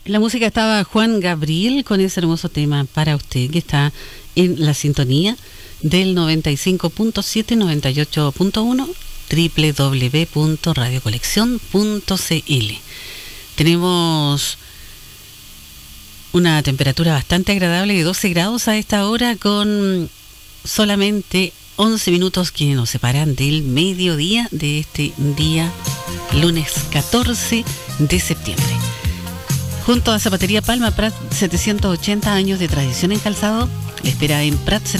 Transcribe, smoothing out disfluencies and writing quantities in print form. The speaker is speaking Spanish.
En la música estaba Juan Gabriel con ese hermoso tema para usted que está en la sintonía del 95.7, 98.1 www.radiocolección.cl. Tenemos una temperatura bastante agradable de 12 grados a esta hora, con solamente 11 minutos que nos separan del mediodía de este día lunes 14 de septiembre. Junto a Zapatería Palma, Prat, 780 años de tradición en calzado, le espera en Prat